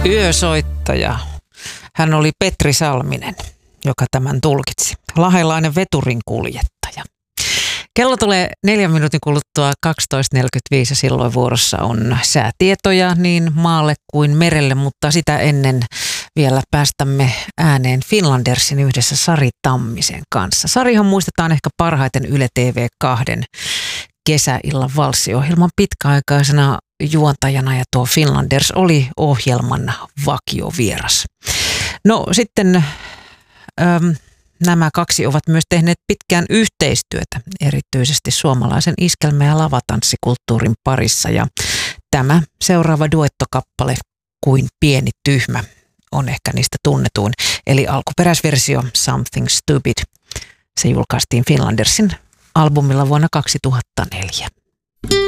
Yösoittaja. Hän oli Petri Salminen, joka tämän tulkitsi. Lahdelainen veturin kuljettaja. Kello tulee 4 minuutin kuluttua 12.45 ja silloin vuorossa on säätietoja niin maalle kuin merelle, mutta sitä ennen vielä päästämme ääneen Finlandersin yhdessä Sari Tammisen kanssa. Sarihan muistetaan ehkä parhaiten Yle TV2 kesäillan valssiohjelman pitkäaikaisena juontajana ja tuo Finlanders oli ohjelman vakiovieras. No sitten nämä kaksi ovat myös tehneet pitkään yhteistyötä, erityisesti suomalaisen iskelmä- ja lavatanssikulttuurin parissa. Ja tämä seuraava duettokappale Kuin pieni tyhmä on ehkä niistä tunnetuin. Eli alkuperäisversio Something Stupid. Se julkaistiin Finlandersin albumilla vuonna 2004.